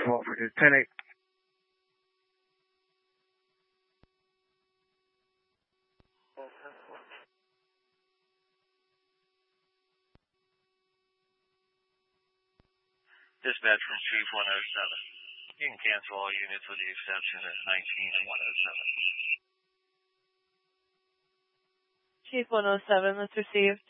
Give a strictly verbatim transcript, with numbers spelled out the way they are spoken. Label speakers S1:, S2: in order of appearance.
S1: Watford, ten eight.
S2: Dispatch from Chief one oh seven. You can cancel all units with the exception of nineteen and one oh seven.
S3: Chief one oh seven, that's received.